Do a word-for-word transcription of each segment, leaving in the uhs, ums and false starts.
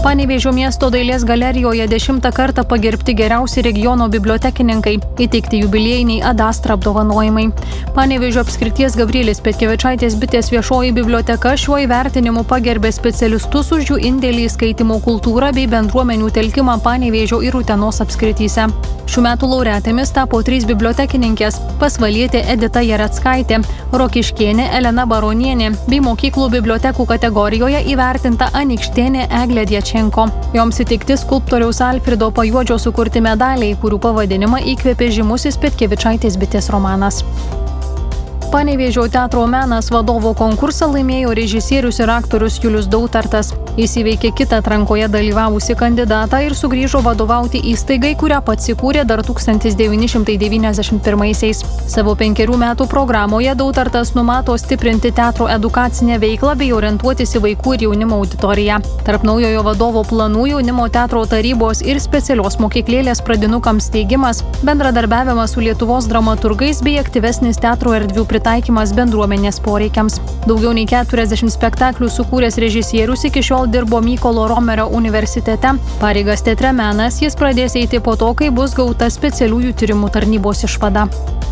Panevėžio miesto dailės galerijoje dešimtą kartą pagerbti geriausi regiono bibliotekininkai, įteikti jubiliejiniai Adastra apdovanojimai. Panevėžio apskrities Gabrielės Petkevičaitės bitės viešoji biblioteka šiuo įvertinimu pagerbė specialistus už jų indėlį į skaitymo kultūrą bei bendruomenių telkimą Panevėžio ir Utenos apskrityse. Šių metų laureatėmis tapo trys bibliotekininkės – Pasvalietė Edita Jareckaitė, Rokiškėnė Elena Baronienė bei mokyklų bibliotekų kategorijoje įvertinta Anykštėnė Eglė Djačenko. Joms įteikti skulptoriaus Alfredo Pajuodžio sukurti medaliai, kurių pavadinimą įkvėpė žymusis Petkevičaitės bitės romanas. Panevėžio teatro menas vadovo konkursą laimėjo režisierius ir aktorius Julius Dautartas. Jis įveikė kitą atrankoje dalyvavusį kandidatą ir sugrįžo vadovauti įstaigai, kurią pats įkūrė dar tūkstantis devyni šimtai devyniasdešimt pirmaisiais. Savo penkerių metų programoje Dautartas numato stiprinti teatro edukacinę veiklą bei orientuotis į vaikų ir jaunimo auditoriją. Tarp naujojo vadovo planų jaunimo teatro tarybos ir specialios mokyklėlės pradinukams steigimas, bendradarbiavimas su Lietuvos dramaturgais bei aktyvesnis teatro erdvių pritaikymas bendruomenės poreikiams. Daugiau nei keturiasdešimt spektaklių sukūręs režisierius iki šiol dirbo Mykolo Romerio universitete. Pareigas teatre menas jis pradės eiti po to, kai bus gauta specialiųjų tyrimų tarnybos išvada.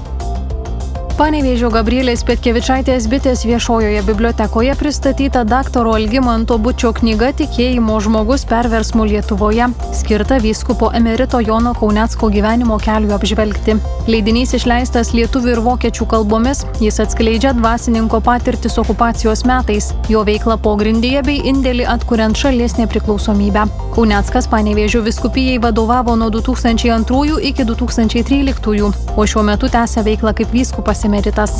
Panevėžio Gabrielės Petkevičaitės bitės viešojoje bibliotekoje pristatyta daktaro Algimanto Bučio knyga Tikėjimo žmogus perversmų Lietuvoje, skirta vyskupo emerito Jono Kaunecko gyvenimo keliui apžvelgti. Leidinys išleistas lietuvių ir vokiečių kalbomis, jis atskleidžia dvasininko patirtis okupacijos metais, jo veiklą pogrindyje bei indėlį atkuriant šalies nepriklausomybę. Kauneckas Panevėžio vyskupijai vadovavo nuo du tūkstančiai antrųjų iki du tūkstančiai tryliktųjų, o šiuo metu tęsia veiklą kaip vyskupas emeritas.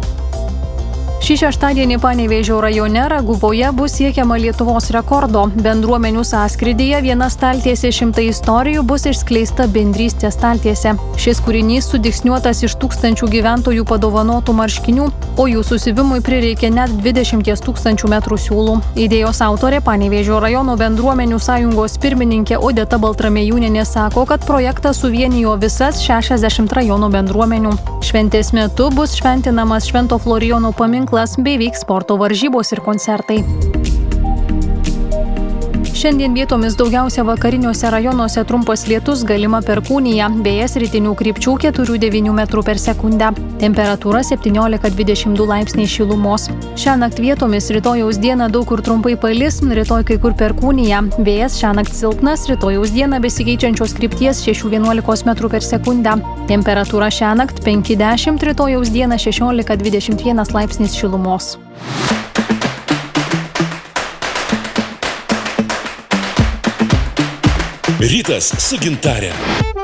Šį šeštadienį Panevėžio rajone Raguvoje bus siekiama Lietuvos rekordo. Bendruomenių sąskrydyje viena staltiesė šimtai istorijų bus išskleista bendrystės staltiesė. Šis kūrinys sudygsniuotas iš tūkstančių gyventojų padovanotų marškinių, o jų susivimui prireikė net dvidešimties tūkstančių metrų siūlų. Idėjos autorė Panevėžio rajono bendruomenių sąjungos pirmininkė Odeta Baltramejūnienė sako, kad projektas suvienijo visas šešiasdešimt rajono bendruomenių. Šventės metu bus šventinamas Švento Florijono paminklas bei vyks sporto varžybos ir koncertai. Šiandien vietomis daugiausia vakariniuose rajonuose trumpas lietus, galima perkūnija, vėjas rytinių krypčių keturi devyni metrų per sekundę. Temperatūra septyniolika dvidešimt du laipsniai šilumos. Šiąnakt vietomis rytojaus dieną daug kur trumpai palis, rytoj kai kur perkūnija. Vėjas šiąnakt silpnas, rytojaus dieną besikeičiančios krypties šeši vienuolika metrų per sekundę. Temperatūra šiąnakt penki dešimt, rytojaus dieną šešiolika dvidešimt vienas laipsnis šilumos. Rytas su Gintare.